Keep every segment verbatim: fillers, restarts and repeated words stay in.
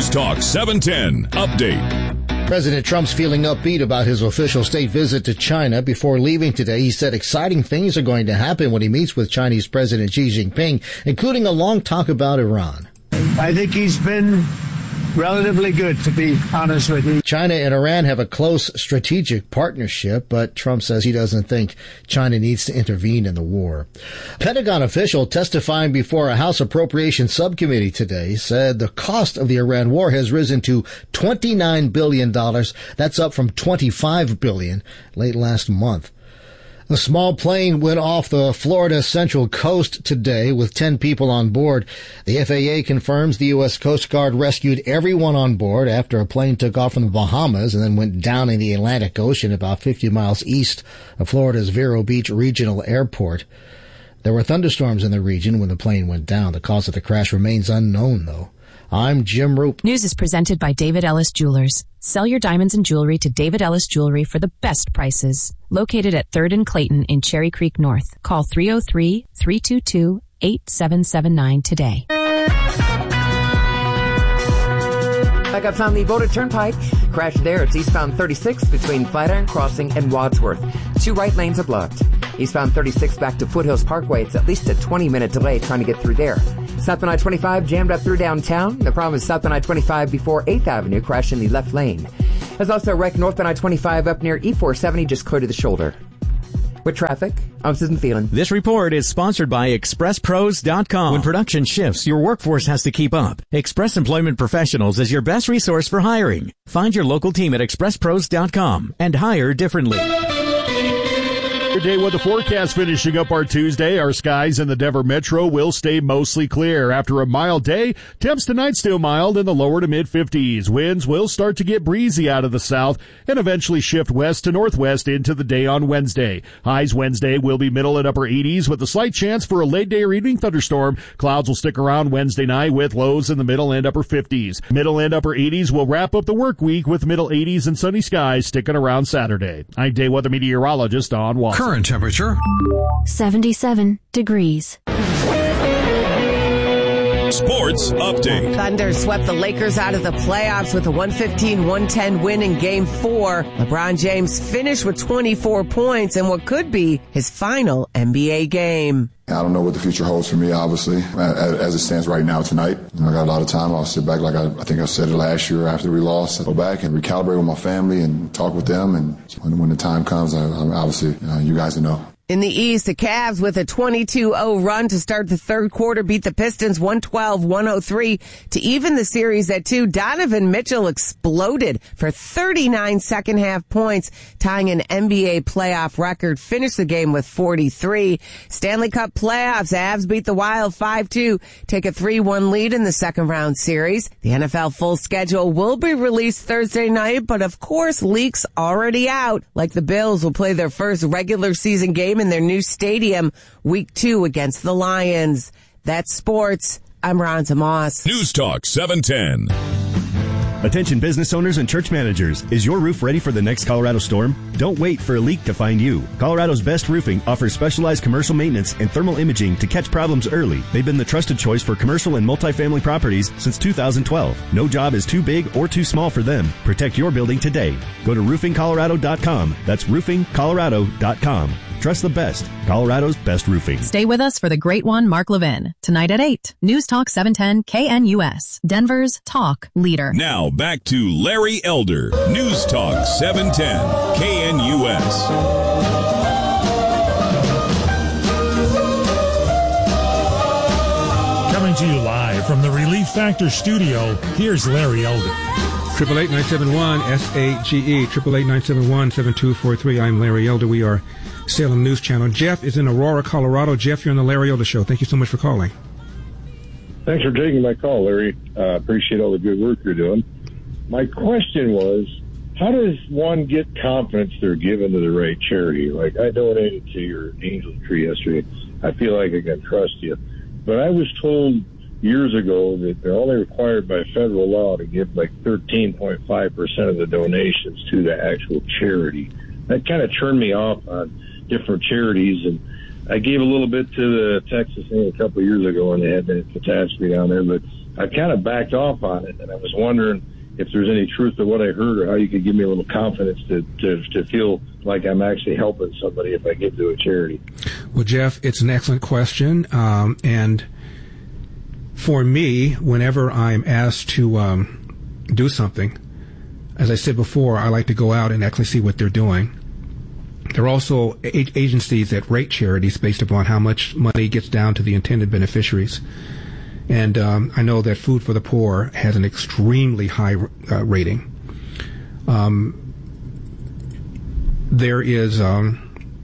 News Talk seven ten Update. President Trump's feeling upbeat about his official state visit to China. Before leaving today, he said exciting things are going to happen when he meets with Chinese President Xi Jinping, including a long talk about Iran. I think he's been relatively good, to be honest with you. China and Iran have a close strategic partnership, but Trump says he doesn't think China needs to intervene in the war. Pentagon official testifying before a House Appropriations Subcommittee today said the cost of the Iran war has risen to twenty-nine billion dollars. That's up from twenty-five billion dollars late last month. A small plane went off the Florida Central Coast today with ten people on board. The F A A confirms the U S Coast Guard rescued everyone on board after a plane took off from the Bahamas and then went down in the Atlantic Ocean about fifty miles east of Florida's Vero Beach Regional Airport. There were thunderstorms in the region when the plane went down. The cause of the crash remains unknown, though. I'm Jim Roop. News is presented by David Ellis Jewelers. Sell your diamonds and jewelry to David Ellis Jewelry for the best prices. Located at third and Clayton in Cherry Creek North. Call three oh three, three two two, eight seven seven nine today. Backups on the Boda Turnpike. Crash there. It's eastbound thirty-six between Flatiron Crossing and Wadsworth. Two right lanes are blocked. Eastbound thirty-six back to Foothills Parkway. It's at least a twenty-minute delay trying to get through there. Southbound I twenty-five jammed up through downtown. The problem is southbound I twenty-five before eighth Avenue, crash in the left lane. There's also a wreck northbound I twenty-five up near E four seventy, just clear to the shoulder. With traffic, I'm Susan Phelan. This report is sponsored by Express Pros dot com. When production shifts, your workforce has to keep up. Express Employment Professionals is your best resource for hiring. Find your local team at Express Pros dot com and hire differently. Your day weather forecast finishing up our Tuesday. Our skies in the Denver metro will stay mostly clear. After a mild day, temps tonight still mild in the lower to mid fifties. Winds will start to get breezy out of the south and eventually shift west to northwest into the day on Wednesday. Highs Wednesday will be middle and upper eighties with a slight chance for a late day or evening thunderstorm. Clouds will stick around Wednesday night with lows in the middle and upper fifties. Middle and upper eighties will wrap up the work week with middle eighties and sunny skies sticking around Saturday. I'm day weather meteorologist Don Watson. Current temperature seventy-seven degrees. Sports update. Thunder swept the Lakers out of the playoffs with a one fifteen one ten win in Game four. LeBron James finished with twenty-four points in what could be his final N B A game. I don't know what the future holds for me, obviously, as it stands right now tonight. I got a lot of time. I'll sit back like I, I think I said it last year after we lost. Go back and recalibrate with my family and talk with them. And when, when the time comes, I, I obviously, uh, you guys will know. In the East, the Cavs with a twenty-two oh run to start the third quarter beat the Pistons one twelve one oh three to even the series at two. Donovan Mitchell exploded for thirty-nine second half points, tying an N B A playoff record. Finished the game with forty-three. Stanley Cup playoffs, Avs beat the Wild five two, take a three one lead in the second round series. The N F L full schedule will be released Thursday night, but of course leaks already out. Like the Bills will play their first regular season game in their new stadium week two against the Lions. That's sports. I'm Ron Moss. News Talk seven ten. Attention business owners and church managers. Is your roof ready for the next Colorado storm? Don't wait for a leak to find you. Colorado's Best Roofing offers specialized commercial maintenance and thermal imaging to catch problems early. They've been the trusted choice for commercial and multifamily properties since two thousand twelve. No job is too big or too small for them. Protect your building today. Go to roofing colorado dot com. That's roofing colorado dot com. Trust the best. Colorado's Best Roofing. Stay with us for the great one, Mark Levin. Tonight at eight. News Talk seven ten K N U S. Denver's talk leader. Now back to Larry Elder. News Talk seven ten K N U S. Coming to you live from the Relief Factor studio, here's Larry Elder. Triple eight nine seven one S A G E. Triple eight nine seven one seven two four three. I'm Larry Elder. We are Salem News Channel. Jeff is in Aurora, Colorado. Jeff, you're on the Larry Elder Show. Thank you so much for calling. Thanks for taking my call, Larry. Uh, appreciate all the good work you're doing. My question was, how does one get confidence they're giving to the right charity? Like, I donated to your Angel Tree yesterday. I feel like I can trust you. But I was told years ago that they're only required by federal law to give like thirteen point five percent of the donations to the actual charity. That kind of turned me off on different charities, and I gave a little bit to the Texas thing a couple of years ago when they had that catastrophe down there, but I kind of backed off on it, and I was wondering if there's any truth to what I heard, or how you could give me a little confidence to, to, to feel like I'm actually helping somebody if I give to a charity. Well, Jeff, it's an excellent question. Um, and for me, whenever I'm asked to um, do something, as I said before, I like to go out and actually see what they're doing. There are also a- agencies that rate charities based upon how much money gets down to the intended beneficiaries. And um, I know that Food for the Poor has an extremely high uh, rating. Um, there is um,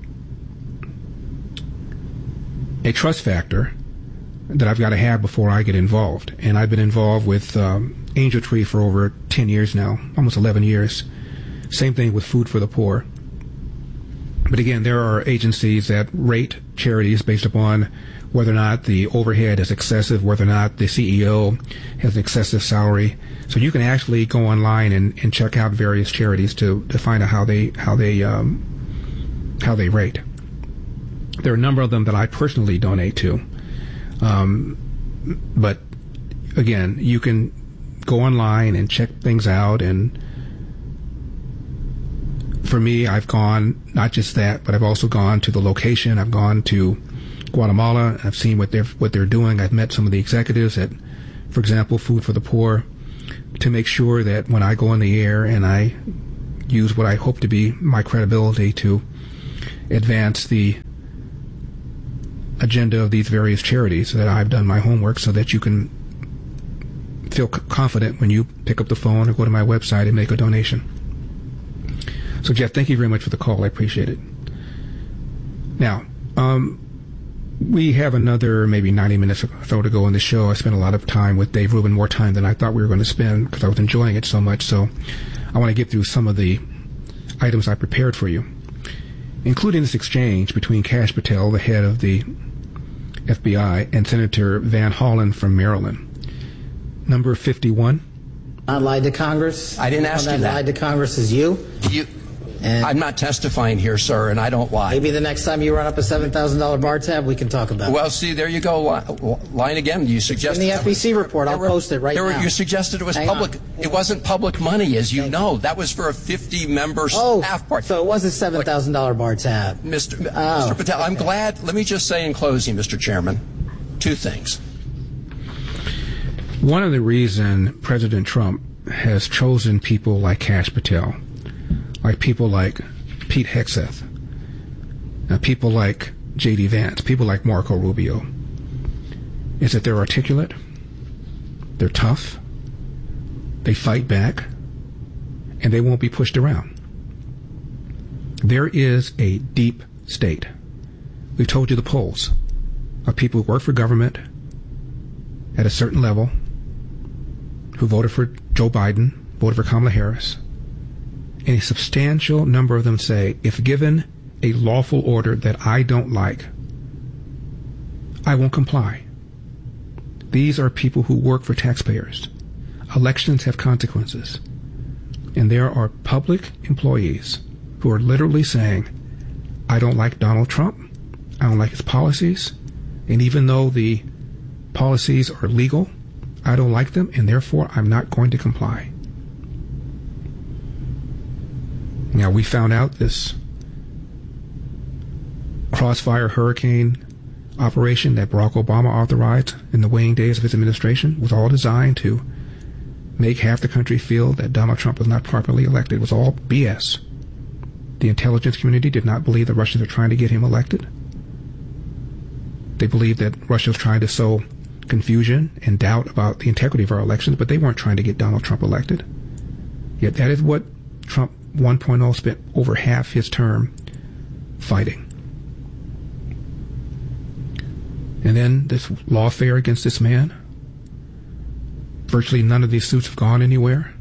a trust factor that I've got to have before I get involved. And I've been involved with um, Angel Tree for over ten years now, almost eleven years. Same thing with Food for the Poor. But again, there are agencies that rate charities based upon whether or not the overhead is excessive, whether or not the C E O has an excessive salary. So you can actually go online and, and check out various charities to, to find out how they how they um, how they rate. There are a number of them that I personally donate to, um, but again, you can go online and check things out. And for me, I've gone not just that, but I've also gone to the location. I've gone to Guatemala. I've seen what they're what they're doing. I've met some of the executives at, for example, Food for the Poor, to make sure that when I go on the air and I use what I hope to be my credibility to advance the agenda of these various charities, that I've done my homework so that you can feel c- confident when you pick up the phone or go to my website and make a donation. So, Jeff, thank you very much for the call. I appreciate it. Now, um, we have another maybe ninety minutes or so to go in the show. I spent a lot of time with Dave Rubin, more time than I thought we were going to spend because I was enjoying it so much. So I want to get through some of the items I prepared for you, including this exchange between Kash Patel, the head of the F B I, and Senator Van Hollen from Maryland. Number fifty-one. I lied to Congress. I didn't ask you that. Lied to Congress is you. You. And I'm not testifying here, sir, and I don't lie. Maybe the next time you run up a seven thousand dollars bar tab, we can talk about well, it. see, there you go, lying again. You suggested in the F E C report. I'll were, post it right were, now. You suggested it was Hang public. On. It wasn't public money, as you Thank know. You. That was for a fifty-member oh, staff party. So it was a seven thousand dollars bar tab. Mister Oh, Mister Patel, I'm okay. glad. Let me just say in closing, Mister Chairman, two things. One of the reasons President Trump has chosen people like Kash Patel, like people like Pete Hegseth, uh, people like J D. Vance, people like Marco Rubio, is that they're articulate, they're tough, they fight back, and they won't be pushed around. There is a deep state. We've told you the polls of people who work for government at a certain level, who voted for Joe Biden, voted for Kamala Harris, and a substantial number of them say, if given a lawful order that I don't like, I won't comply. These are people who work for taxpayers. Elections have consequences. And there are public employees who are literally saying, I don't like Donald Trump, I don't like his policies, and even though the policies are legal, I don't like them, and therefore I'm not going to comply. Now, we found out this Crossfire Hurricane operation that Barack Obama authorized in the waning days of his administration was all designed to make half the country feel that Donald Trump was not properly elected. It was all B S. The intelligence community did not believe the Russians were trying to get him elected. They believed that Russia was trying to sow confusion and doubt about the integrity of our elections, but they weren't trying to get Donald Trump elected. Yet that is what Trump one point oh spent over half his term fighting. And then this lawfare against this man, virtually none of these suits have gone anywhere.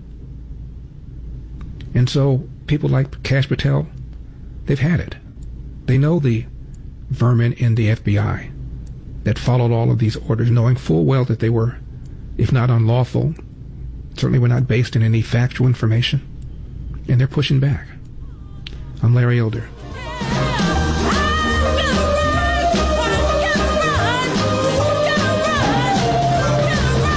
And so people like Kash Patel, they've had it. They know the vermin in the F B I that followed all of these orders, knowing full well that they were, if not unlawful, certainly were not based in any factual information. And they're pushing back. I'm Larry Elder. We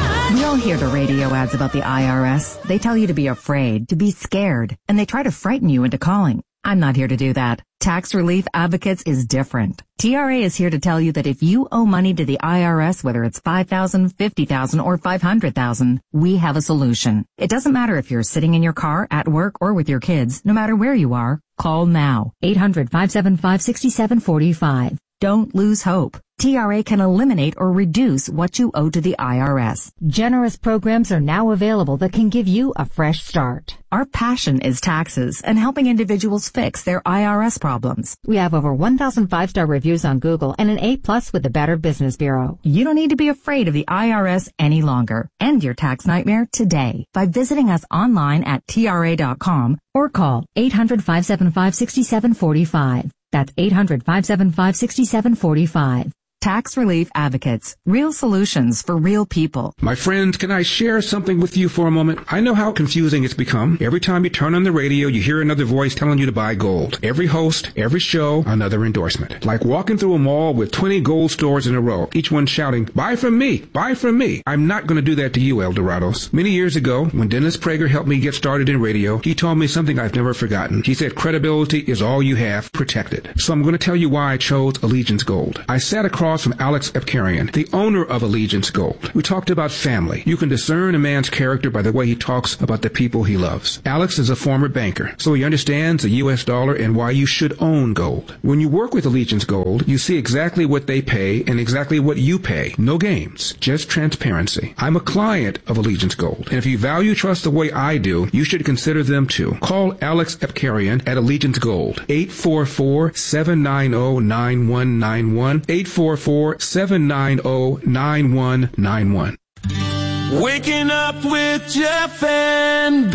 all hear the radio ads about the I R S. They tell you to be afraid, to be scared, and they try to frighten you into calling. I'm not here to do that. Tax Relief Advocates is different. T R A is here to tell you that if you owe money to the I R S, whether it's five thousand dollars, fifty thousand dollars, or five hundred thousand dollars, we have a solution. It doesn't matter if you're sitting in your car, at work, or with your kids. No matter where you are, call now. eight hundred, five seven five, six seven four five. Don't lose hope. T R A can eliminate or reduce what you owe to the I R S. Generous programs are now available that can give you a fresh start. Our passion is taxes and helping individuals fix their I R S problems. We have over one thousand five-star reviews on Google and an A plus with the Better Business Bureau. You don't need to be afraid of the I R S any longer. End your tax nightmare today by visiting us online at T R A dot com or call eight hundred, five seven five, six seven four five. That's eight hundred, five seven five, six seven four five. Tax Relief Advocates. Real solutions for real people. My friends, can I share something with you for a moment? I know how confusing it's become. Every time you turn on the radio, you hear another voice telling you to buy gold. Every host, every show, another endorsement. Like walking through a mall with twenty gold stores in a row, each one shouting, buy from me, buy from me. I'm not going to do that to you, El Dorados. Many years ago, when Dennis Prager helped me get started in radio, he told me something I've never forgotten. He said, credibility is all you have, protect it. So I'm going to tell you why I chose Allegiance Gold. I sat across from Alex Epkarian, the owner of Allegiance Gold. We talked about family. You can discern a man's character by the way he talks about the people he loves. Alex is a former banker, so he understands the U S dollar and why you should own gold. When you work with Allegiance Gold, you see exactly what they pay and exactly what you pay. No games, just transparency. I'm a client of Allegiance Gold, and if you value trust the way I do, you should consider them too. Call Alex Epkarian at Allegiance Gold, eight four four, seven nine zero, nine one nine one, eight four four, seven nine zero, nine one nine one. Waking up with Jeff and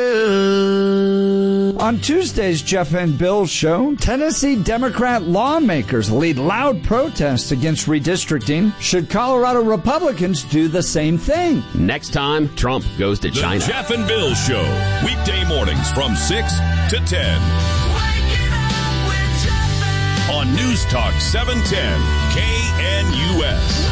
Bill. On Tuesday's Jeff and Bill show, Tennessee Democrat lawmakers lead loud protests against redistricting. Should Colorado Republicans do the same thing? Next time, Trump goes to the China. The Jeff and Bill show, weekday mornings from six to ten. On News Talk seven ten, K N U S.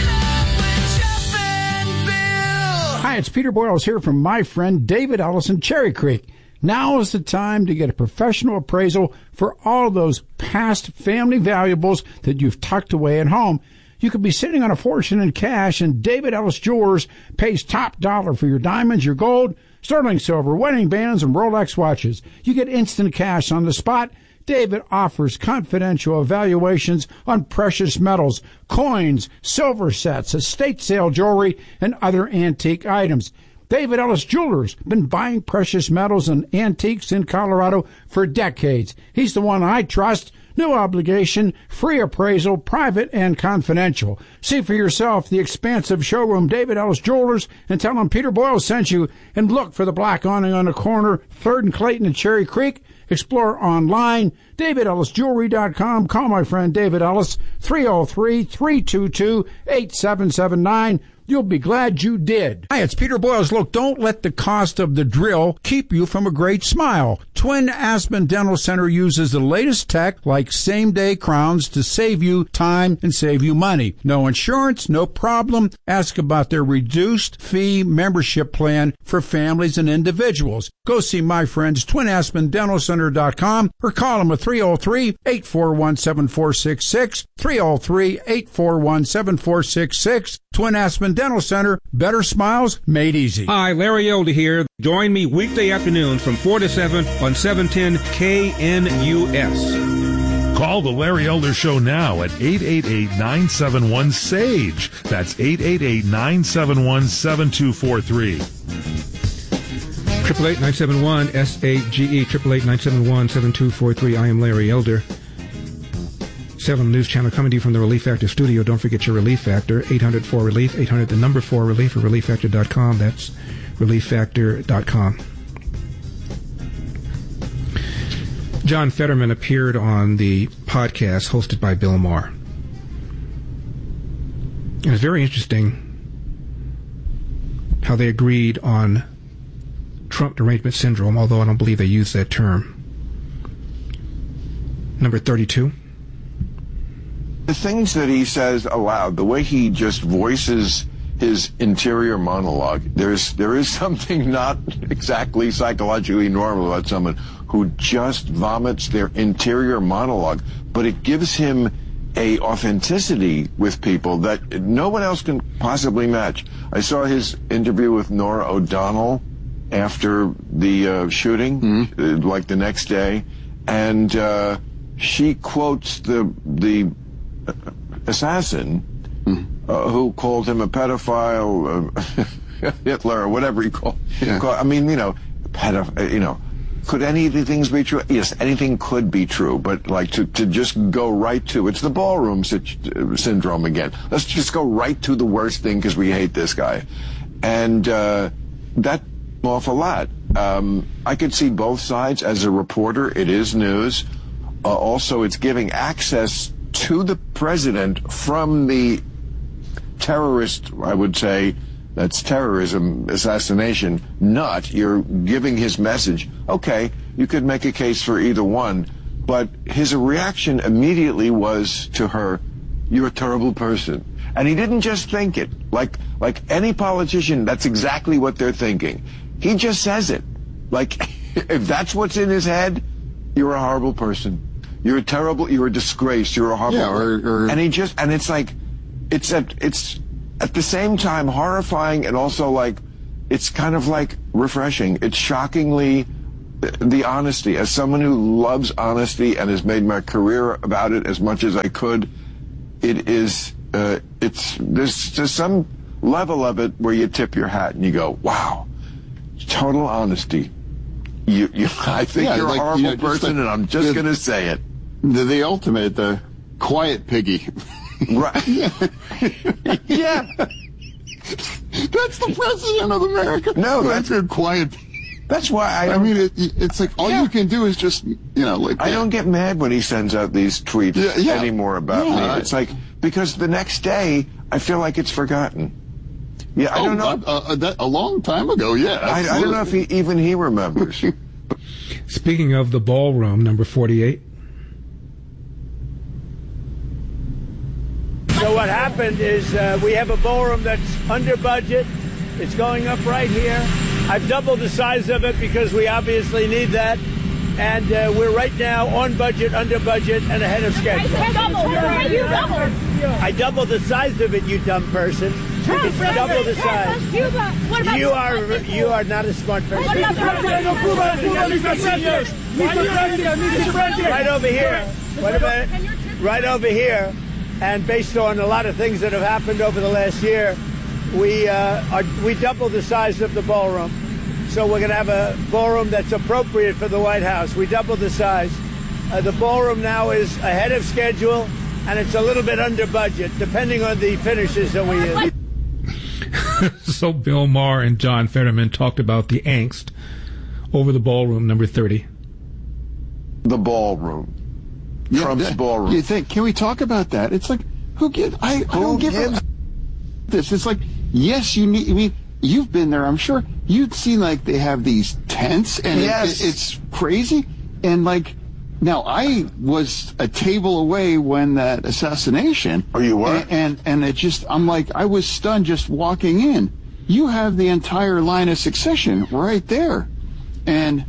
Hi, it's Peter Boyles here from my friend David Ellis in Cherry Creek. Now is the time to get a professional appraisal for all those past family valuables that you've tucked away at home. You could be sitting on a fortune in cash, and David Ellis Jewelers pays top dollar for your diamonds, your gold, sterling silver, wedding bands, and Rolex watches. You get instant cash on the spot. David offers confidential evaluations on precious metals, coins, silver sets, estate sale jewelry, and other antique items. David Ellis Jewelers been buying precious metals and antiques in Colorado for decades. He's the one I trust. No obligation, free appraisal, private and confidential. See for yourself the expansive showroom, David Ellis Jewelers, and tell them Peter Boyle sent you. And look for the black awning on the corner, third and Clayton and Cherry Creek. Explore online, david ellis jewelry dot com. Call my friend David Ellis, three oh three, three two two, eight seven seven nine. You'll be glad you did. Hi, it's Peter Boyles. Look, don't let the cost of the drill keep you from a great smile. Twin Aspen Dental Center uses the latest tech like same-day crowns to save you time and save you money. No insurance, no problem. Ask about their reduced fee membership plan for families and individuals. Go see my friends, twin aspen dental center dot com, or call them at three oh three, eight four one, seven four six six, three oh three, eight four one, seven four six six. Twin Aspen Dental Center, better smiles made easy. Hi, Larry Elder here. Join me weekday afternoons from four to seven on seven ten K N U S. Call the Larry Elder Show now at eight eight eight, nine seven one, S A G E. That's eight eight eight, nine seven one, seven two four three. Triple eight nine seven one S A G E. Triple eight nine seven one seven two four three. I am Larry Elder. Salem News Channel coming to you from the Relief Factor studio. Don't forget your Relief Factor. eight hundred four relief. eight hundred the number four relief or relief factor dot com. That's relief factor dot com. John Fetterman appeared on the podcast hosted by Bill Maher. And it's very interesting how they agreed on Trump derangement syndrome, although I don't believe they used that term. Number thirty-two. The things that he says aloud, the way he just voices his interior monologue. There's there is something not exactly psychologically normal about someone who just vomits their interior monologue, but it gives him a authenticity with people that no one else can possibly match. I saw his interview with Norah O'Donnell after the uh, shooting, mm-hmm. uh, like the next day, and uh, she quotes the the assassin mm-hmm. uh, who called him a pedophile, uh, Hitler, or whatever he called. Yeah. called I mean, you know, pedophile. You know, could any of the things be true? Yes, anything could be true, but like to to just go right to it's the ballroom syndrome again. Let's just go right to the worst thing because we hate this guy, and uh, that. Awful lot. Um, I could see both sides. As a reporter, it is news. Uh, also, it's giving access to the president from the terrorist, I would say, that's terrorism, assassination, nut. You're giving his message. Okay, you could make a case for either one, but his reaction immediately was to her, you're a terrible person. And he didn't just think it. Like, like any politician, that's exactly what they're thinking. He just says it. Like, if that's what's in his head, you're a horrible person. You're a terrible, you're a disgrace, you're a horrible yeah, or, or, and he just, and it's like, it's at, it's at the same time horrifying and also like, it's kind of like refreshing. It's shockingly the honesty. As someone who loves honesty and has made my career about it as much as I could, it is, uh, it's, there's, there's some level of it where you tip your hat and you go, wow. Total honesty. You, you, I think yeah, you're like, a horrible you know, person, the, and I'm just going to say it. The, the ultimate, the quiet piggy. Right. yeah. yeah. That's the president of America. No, that's a quiet. That's why I. I mean, it, it's like all yeah. you can do is just, you know, like. I don't get mad when he sends out these tweets yeah, yeah. anymore about yeah. me. It's like because the next day I feel like it's forgotten. Yeah, I oh, don't know. Uh, uh, that, a long time ago, yeah. I, I don't know if he, even he remembers. Speaking of the ballroom, number forty-eight. So what happened is uh, we have a ballroom that's under budget. It's going up right here. I've doubled the size of it because we obviously need that. And uh, we're right now on budget, under budget, and ahead of schedule. You doubled. I doubled the size of it, you dumb person. It's double the size. You are you are not a smart person. Right over here. What about right over here? And based on a lot of things that have happened over the last year, we uh, are we doubled the size of the ballroom. So we're going to have a ballroom that's appropriate for the White House. We doubled the size. Uh, the ballroom now is ahead of schedule, and it's a little bit under budget, depending on the finishes that we use. So Bill Maher and John Fetterman talked about the angst over the ballroom, number thirty. The ballroom. Yeah, Trump's that, ballroom. You think, can we talk about that? It's like, who gives, I, I who don't give gives? a this. It's like, yes, you need, I mean, you've been there, I'm sure. You'd see like they have these tents and yes. it, it, it's crazy. And like, now I was a table away when that assassination. Oh, you were? And, and, and it just, I'm like, I was stunned just walking in. You have the entire line of succession right there. And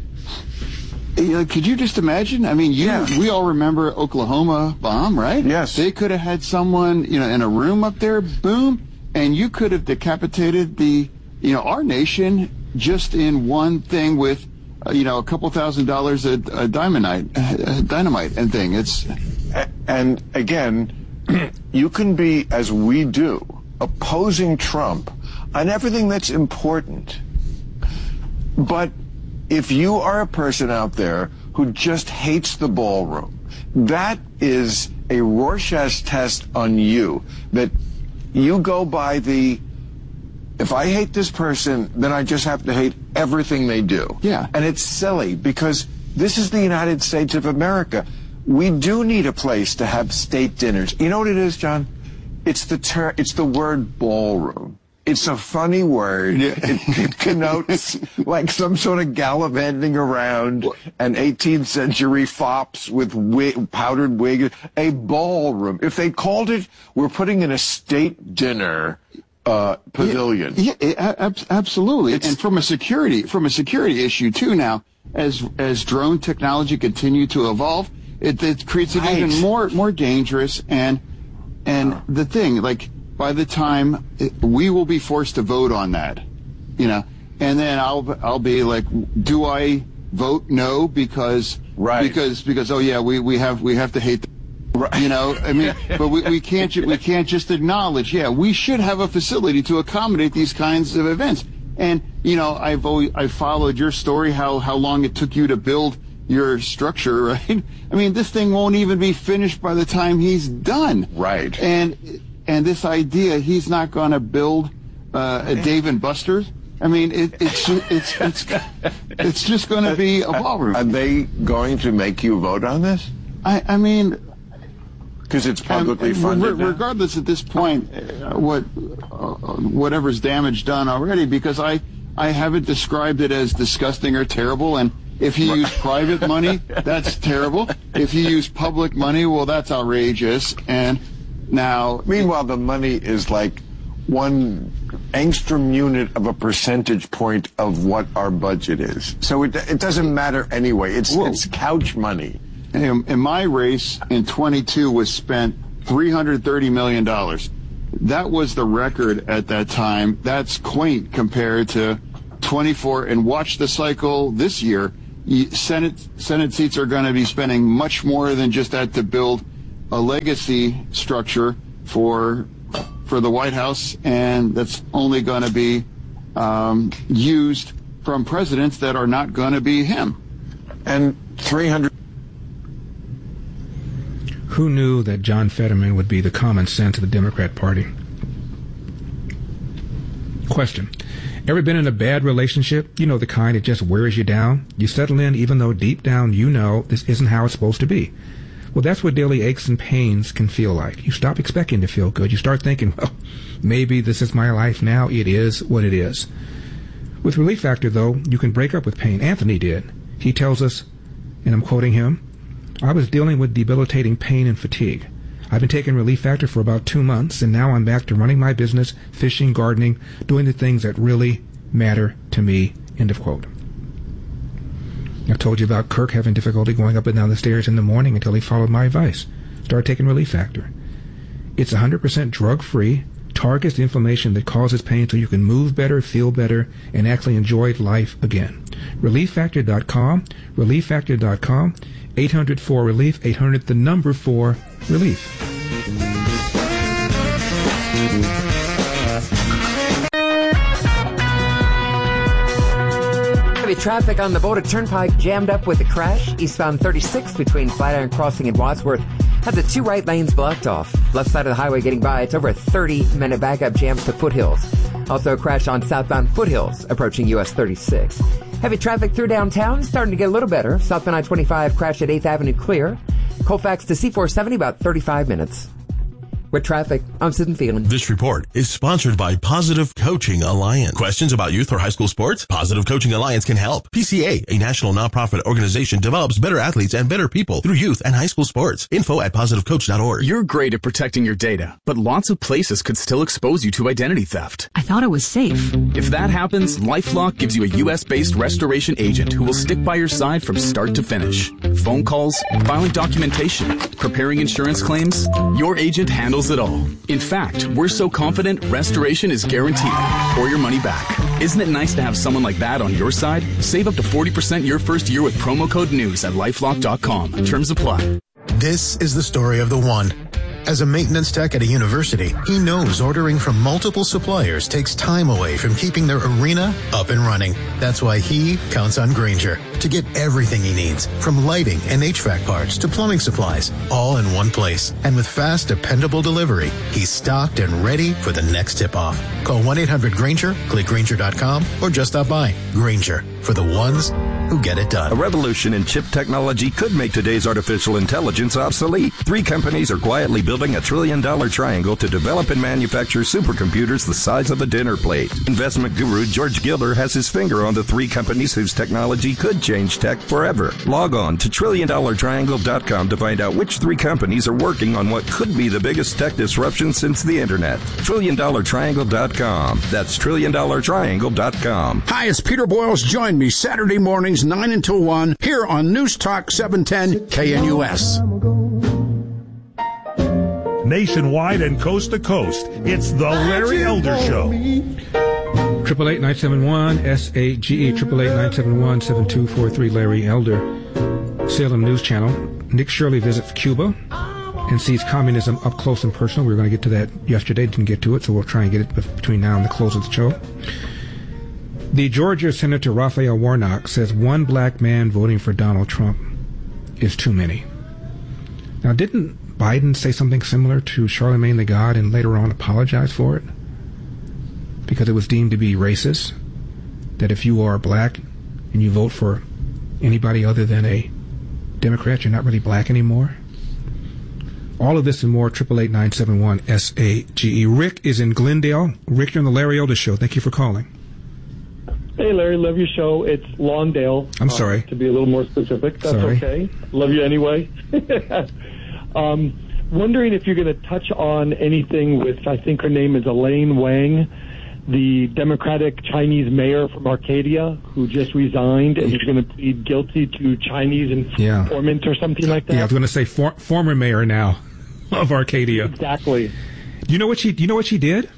uh, could you just imagine? I mean, you, yeah. we all remember Oklahoma bomb, right? Yes. They could have had someone, you know, in a room up there, boom, and you could have decapitated the, you know, our nation just in one thing with, uh, you know, a couple thousand dollars a, a dynamite, uh, dynamite and thing. It's, and again, you can be, as we do, opposing Trump on everything that's important. But if you are a person out there who just hates the ballroom, that is a Rorschach test on you. That you go by the, if I hate this person, then I just have to hate everything they do. Yeah. And it's silly because this is the United States of America. We do need a place to have state dinners. You know what it is, John? It's the ter- it's the word ballroom. It's a funny word. Yeah. It, it connotes like some sort of gallivanting around an eighteenth century fops with wig, powdered wig. A ballroom. If they called it, we're putting in a state dinner, uh, pavilion. Yeah, yeah ab- absolutely. It's, and from a security from a security issue too. Now, as as drone technology continue to evolve, it, it creates it right. even more more dangerous. And and the thing, like by the time it, we will be forced to vote on that, you know, and then I'll I'll be like, do I vote no because right. because because oh yeah we, we have we have to hate. The, Right. You know, I mean, but we, we can't ju- we can't just acknowledge, yeah, we should have a facility to accommodate these kinds of events. And you know, I've always I followed your story, how how long it took you to build your structure, right? I mean, this thing won't even be finished by the time he's done. Right. And and this idea he's not going to build uh, a Dave and Buster's. I mean, it, it's it's it's it's just going to be a ballroom. Are they going to make you vote on this? I I mean. Because it's publicly um, funded. Re- regardless, at this point, uh, what uh, whatever's damage done already, because I I haven't described it as disgusting or terrible. And if you use private money, that's terrible. If you use public money, well, that's outrageous. And now, meanwhile, the money is like one angstrom unit of a percentage point of what our budget is. So it it doesn't matter anyway. It's Whoa. it's couch money. In, in my race in twenty-two was spent three hundred thirty million dollars. That was the record at that time. That's quaint compared to twenty-four. And watch the cycle this year. Senate Senate seats are going to be spending much more than just that to build a legacy structure for for the White House, and that's only going to be um, used from presidents that are not going to be him. And three hundred. Who knew that John Fetterman would be the common sense of the Democrat Party? Question. Ever been in a bad relationship? You know, the kind that just wears you down? You settle in even though deep down you know this isn't how it's supposed to be. Well, that's what daily aches and pains can feel like. You stop expecting to feel good. You start thinking, well, maybe this is my life now. It is what it is. With Relief Factor, though, you can break up with pain. Anthony did. He tells us, and I'm quoting him, I was dealing with debilitating pain and fatigue. I've been taking Relief Factor for about two months, and now I'm back to running my business, fishing, gardening, doing the things that really matter to me, end of quote. I've told you about Kirk having difficulty going up and down the stairs in the morning until he followed my advice. Started taking Relief Factor. It's one hundred percent drug-free, targets the inflammation that causes pain so you can move better, feel better, and actually enjoy life again. relief factor dot com, relief factor dot com, eight hundred four relief, eight hundred the number four relief. Heavy traffic on the Boulder Turnpike jammed up with a crash. Eastbound thirty-six between Flatiron Crossing and Wadsworth has the two right lanes blocked off. Left side of the highway getting by. It's over a thirty-minute backup jam to Foothills. Also a crash on southbound Foothills approaching U S thirty-six. Heavy traffic through downtown, starting to get a little better. Southbound I twenty-five crash at eighth Avenue clear. Colfax to C four seventy about thirty-five minutes. With traffic, I'm Susan Phelan. This report is sponsored by Positive Coaching Alliance. Questions about youth or high school sports? Positive Coaching Alliance can help. P C A, a national nonprofit organization, develops better athletes and better people through youth and high school sports. Info at positive coach dot org. You're great at protecting your data, but lots of places could still expose you to identity theft. I thought it was safe. If that happens, LifeLock gives you a U S-based restoration agent who will stick by your side from start to finish. Phone calls, filing documentation, preparing insurance claims, your agent handles it all. In fact, we're so confident restoration is guaranteed or your money back. Isn't it nice to have someone like that on your side? Save up to forty percent your first year with promo code NEWS at lifelock dot com. Terms apply. This is the story of the one. As a maintenance tech at a university, he knows ordering from multiple suppliers takes time away from keeping their arena up and running. That's why he counts on Grainger to get everything he needs, from lighting and H V A C parts to plumbing supplies, all in one place. And with fast, dependable delivery, he's stocked and ready for the next tip-off. Call one eight hundred Grainger, click Grainger dot com, or just stop by. Grainger, for the ones who get it done. A revolution in chip technology could make today's artificial intelligence obsolete. Three companies are quietly building a trillion-dollar triangle to develop and manufacture supercomputers the size of a dinner plate. Investment guru George Gilder has his finger on the three companies whose technology could change tech forever. Log on to trillion dollar triangle dot com to find out which three companies are working on what could be the biggest tech disruption since the internet. trillion dollar triangle dot com. That's trillion dollar triangle dot com. Hi, it's Peter Boyles. Join me Saturday mornings nine until one here on News Talk seven ten K N U S. Nationwide and coast to coast, it's the Larry Elder Show. Triple eight nine seven one S A G E triple eight nine seven one seven two four three. Larry Elder. Salem News Channel. Nick Shirley visits Cuba and sees communism up close and personal. We were going to get to that yesterday, didn't get to it, so we'll try and get it between now and the close of the show. The Georgia Senator Raphael Warnock says one black man voting for Donald Trump is too many. Now, didn't Biden say something similar to Charlemagne the God and later on apologize for it? Because it was deemed to be racist, that if you are black and you vote for anybody other than a Democrat, you're not really black anymore. All of this and more, triple eight nine seven one S A G E. Rick is in Glendale. Rick, you're on the Larry Elder Show. Thank you for calling. Hey, Larry, love your show. It's Lawndale. I'm sorry. Uh, to be a little more specific. That's sorry. okay. Love you anyway. um, wondering if you're going to touch on anything with, I think her name is Elaine Wang, the Democratic Chinese mayor from Arcadia who just resigned and is going to plead guilty to Chinese informant yeah. or something like that. Yeah, I was going to say for, former mayor now of Arcadia. Exactly. Do you know what she? Do you know what she did?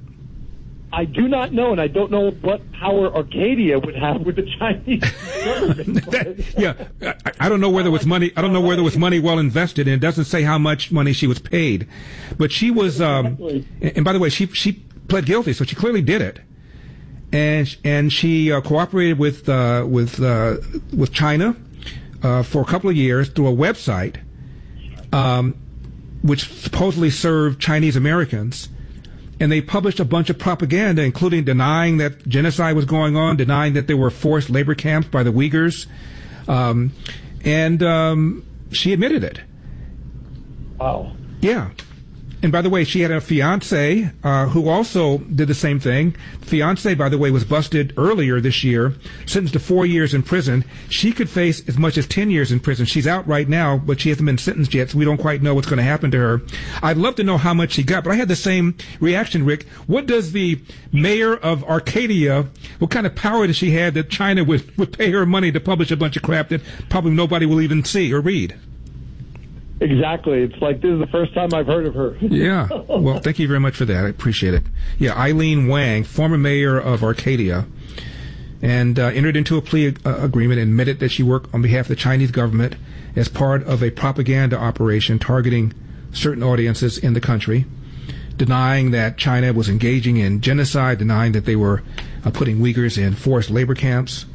I do not know, and I don't know what power Arcadia would have with the Chinese government. that, yeah, I, I don't know whether it was money. I don't know whether it was money well invested, and it doesn't say how much money she was paid. But she was. Um, exactly. And by the way, she she pled guilty, so she clearly did it, and and she uh, cooperated with uh, with uh, with China uh, for a couple of years through a website, um, which supposedly served Chinese Americans. And they published a bunch of propaganda, including denying that genocide was going on, denying that there were forced labor camps by the Uyghurs. Um, and um, she admitted it. Wow. Yeah. And by the way, she had a fiance uh, who also did the same thing. Fiance, by the way, was busted earlier this year, sentenced to four years in prison. She could face as much as ten years in prison. She's out right now, but she hasn't been sentenced yet, so we don't quite know what's going to happen to her. I'd love to know how much she got, but I had the same reaction, Rick. What does the mayor of Arcadia, what kind of power does she have that China would, would pay her money to publish a bunch of crap that probably nobody will even see or read? Exactly. It's like this is the first time I've heard of her. Yeah. Well, thank you very much for that. I appreciate it. Yeah, Eileen Wang, former mayor of Arcadia, and uh, entered into a plea uh, agreement and admitted that she worked on behalf of the Chinese government as part of a propaganda operation targeting certain audiences in the country, denying that China was engaging in genocide, denying that they were uh, putting Uyghurs in forced labor camps.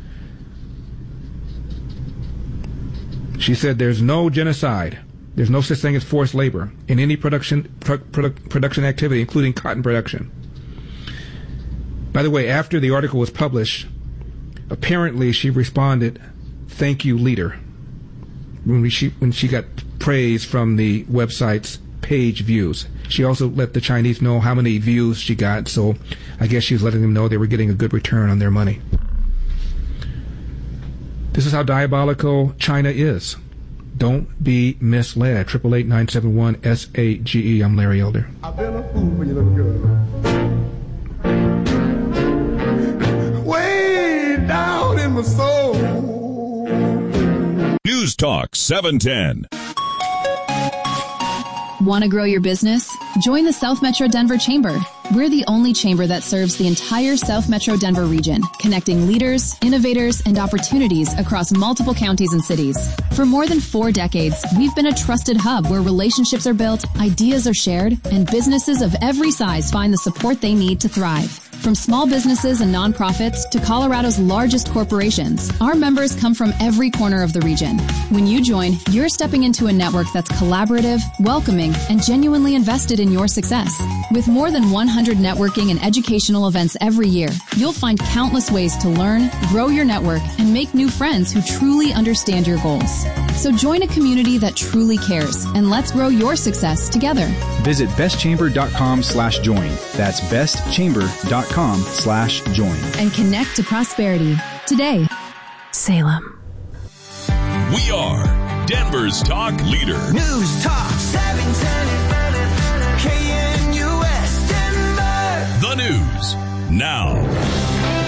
She said there's no genocide. There's no such thing as forced labor in any production pro- produ- production activity, including cotton production. By the way, after the article was published, apparently she responded, "Thank you, leader," when, we, she, when she got praise from the website's page views. She also let the Chinese know how many views she got, so I guess she was letting them know they were getting a good return on their money. This is how diabolical China is. Don't be misled. Triple eight nine seven one S A G E. I'm Larry Elder. I've been a fool for you, little girl. Way down in my soul. News Talk seven ten. Want to grow your business? Join the South Metro Denver Chamber. We're the only chamber that serves the entire South Metro Denver region, connecting leaders, innovators, and opportunities across multiple counties and cities. For more than four decades, we've been a trusted hub where relationships are built, ideas are shared, and businesses of every size find the support they need to thrive. From small businesses and nonprofits to Colorado's largest corporations, our members come from every corner of the region. When you join, you're stepping into a network that's collaborative, welcoming, and genuinely invested in your success. With more than one hundred networking and educational events every year, you'll find countless ways to learn, grow your network, and make new friends who truly understand your goals. So join a community that truly cares, and let's grow your success together. Visit bestchamber.com slash join. That's bestchamber.com slash join. And connect to prosperity today. Salem. We are Denver's talk leader. News Talk seven ten K N U S Denver. The news now.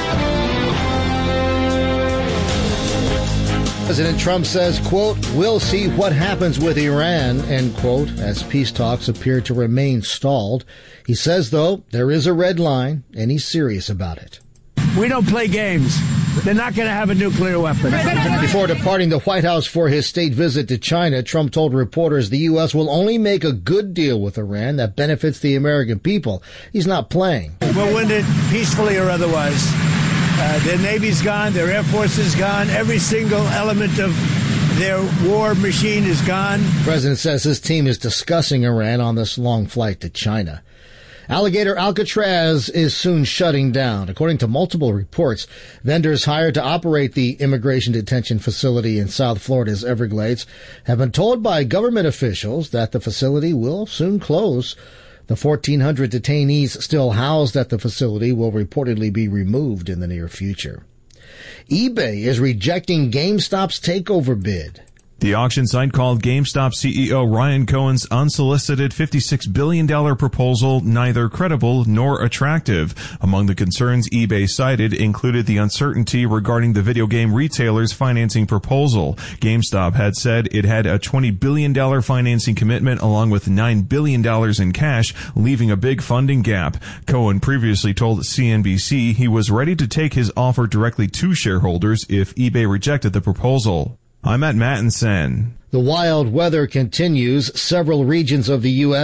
President Trump says, quote, we'll see what happens with Iran, end quote, as peace talks appear to remain stalled. He says, though, there is a red line, and he's serious about it. We don't play games. They're not going to have a nuclear weapon. Before departing the White House for his state visit to China, Trump told reporters the U S will only make a good deal with Iran that benefits the American people. He's not playing. We'll win it peacefully or otherwise. Uh, their Navy's gone, their Air Force is gone, every single element of their war machine is gone. The president says his team is discussing Iran on this long flight to China. Alligator Alcatraz is soon shutting down. According to multiple reports, vendors hired to operate the immigration detention facility in South Florida's Everglades have been told by government officials that the facility will soon close. The fourteen hundred detainees still housed at the facility will reportedly be removed in the near future. eBay is rejecting GameStop's takeover bid. The auction site called GameStop C E O Ryan Cohen's unsolicited fifty-six billion dollars proposal neither credible nor attractive. Among the concerns eBay cited included the uncertainty regarding the video game retailer's financing proposal. GameStop had said it had a twenty billion dollars financing commitment along with nine billion dollars in cash, leaving a big funding gap. Cohen previously told C N B C he was ready to take his offer directly to shareholders if eBay rejected the proposal. I'm at Mattinson. The wild weather continues. Several regions of the U S